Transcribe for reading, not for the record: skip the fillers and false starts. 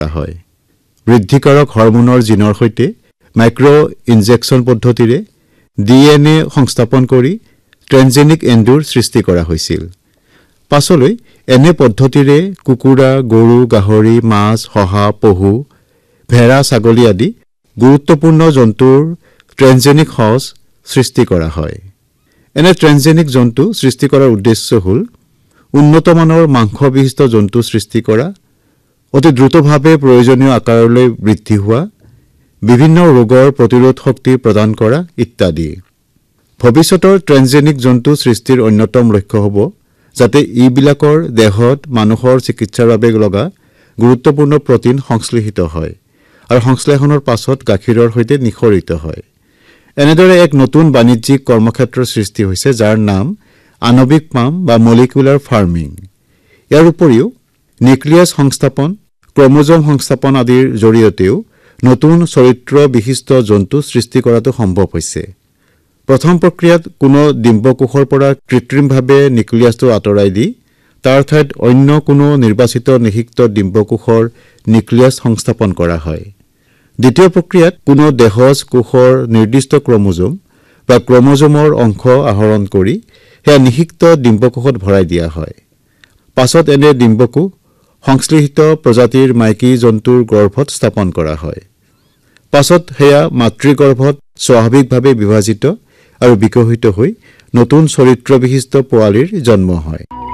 হয় বৃদ্ধিকাৰক হৰমোনৰ জিনৰ সৈতে মাইক্ৰ ইনজেকচন পদ্ধতিৰে DNA সংস্থাপন কৰি ট্ৰেন্সজেনিক এণ্ডুৰ সৃষ্টি কৰা হৈছিল পাছলৈ এনে পদ্ধতিৰে কুকুৰা গৰু গাহৰি মাছ হহা পহু ভেড়া ছাগলী আদি গুৰুত্বপূৰ্ণ জন্তুৰ ট্ৰেন্সজেনিক সঁচ সৃষ্টি কৰা হয় এনে ট্ৰেন্সজেনিক জন্তু সৃষ্টি কৰাৰ উদ্দেশ্য হ'ল উন্নত মানৰ মাংস বিশিষ্ট জন্তু সৃষ্টি কৰা অতি দ্ৰুতভাৱে প্ৰয়োজনীয় আকাৰলৈ বৃদ্ধি হোৱা বিভিন্ন ৰোগৰ প্ৰতিৰোধ শক্তি প্ৰদান কৰা ইত্যাদি ভৱিষ্যতৰ ট্ৰেন্সজেনিক জন্তু সৃষ্টিৰ অন্যতম লক্ষ্য হ'ব যাতে ইবিলাকৰ দেহত মানুহৰ চিকিৎসাৰ বাবে লগা গুৰুত্বপূৰ্ণ প্ৰটিন সংশ্লেষিত হয় আৰু সংশ্লেষণৰ পাছত গাখীৰৰ সৈতে নিখৰিত হয় এনেদৰে এক নতুন বাণিজ্যিক কৰ্মক্ষেত্ৰৰ সৃষ্টি হৈছে যাৰ নাম আণৱিক পাম বা মলিকুলাৰ ফাৰ্মিং ইয়াৰ উপৰিও নিউক্লিয়াছ সংস্থাপন ক্ৰমোজম সংস্থাপন আদিৰ জৰিয়তেও নতুন চৰিত্ৰ বিশিষ্ট জন্তু সৃষ্টি কৰাটো সম্ভৱ হৈছে প্ৰথম প্ৰক্ৰিয়াত কোনো ডিম্বকোষৰ পৰা কৃত্ৰিমভাৱে নিউক্লিয়াছটো আঁতৰাই দি তাৰ ঠাইত অন্য কোনো নিৰ্বাচিত নিষিক্ত ডিম্বকোষৰ নিউক্লিয়াছ সংস্থাপন কৰা হয় দ্বিতীয় প্ৰক্ৰিয়াত কোনো দেহজ কোষৰ নিৰ্দিষ্ট ক্ৰমোজম বা ক্ৰমোজমৰ অংশ আহৰণ কৰি সেয়া নিষিক্ত ডিম্বকোষত ভৰাই দিয়া হয় পাছত এনে ডিম্বকোষ সংশ্লেষিত প্ৰজাতিৰ মাইকী জন্তুৰ গৰ্ভত স্থাপন কৰা হয় পাছত সেয়া মাতৃগৰ্ভত স্বাভাৱিকভাৱে বিভাজিত আৰু বিকশিত হৈ নতুন চৰিত্ৰ বিশিষ্ট পোৱালীৰ জন্ম হয়